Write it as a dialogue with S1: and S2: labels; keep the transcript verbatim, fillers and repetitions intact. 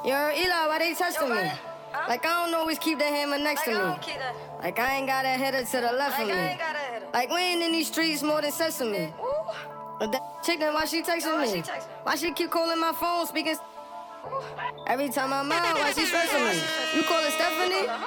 S1: Yo, Eli, why they testing me?
S2: Huh?
S1: Like, I don't always keep the hammer next
S2: Like,
S1: to
S2: I
S1: me.
S2: don't keep that.
S1: Like, I ain't got a header to the left
S2: Like,
S1: of
S2: I
S1: me.
S2: ain't got a header.
S1: Like, we ain't in these streets more than sesame.
S2: Ooh.
S1: But that chick, then why she texting
S2: Why
S1: me?
S2: she texting?
S1: Why she keep calling my phone, speaking? Every time I'm out, why she stressing me? You call her Stephanie?